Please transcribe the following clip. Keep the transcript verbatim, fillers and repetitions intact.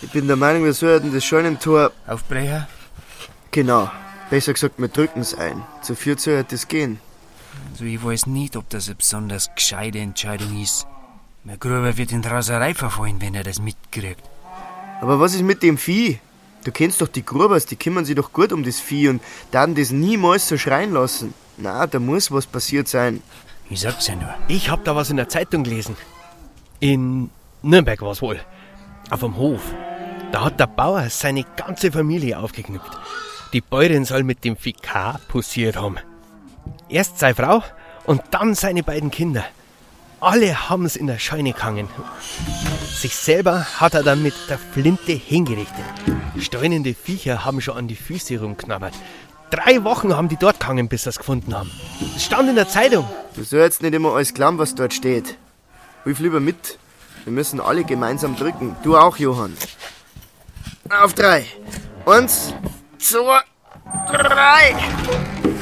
Ich bin der Meinung, wir sollten das Scheunentor aufbrechen. Genau. Besser gesagt, wir drücken's ein. Zu viel sollte das gehen. Also ich weiß nicht, ob das eine besonders gescheite Entscheidung ist. Mein Gruber wird in die Raserei verfallen, wenn er das mitkriegt. Aber was ist mit dem Vieh? Du kennst doch die Grubers, die kümmern sich doch gut um das Vieh und dann das niemals so schreien lassen. Na, da muss was passiert sein. Ich sag's ja nur. Ich hab da was in der Zeitung gelesen. In Nürnberg war's wohl. Auf dem Hof. Da hat der Bauer seine ganze Familie aufgeknüpft. Die Bäuerin soll mit dem Vikar posiert haben. Erst seine Frau und dann seine beiden Kinder. Alle haben's in der Scheune gehangen. Sich selber hat er dann mit der Flinte hingerichtet. Steunende Viecher haben schon an die Füße rumknabbert. Drei Wochen haben die dort gehangen, bis sie es gefunden haben. Es stand in der Zeitung. Du sollst nicht immer alles glauben, was dort steht. Hilf lieber mit. Wir müssen alle gemeinsam drücken. Du auch, Johann. Auf drei. Eins, zwei, drei.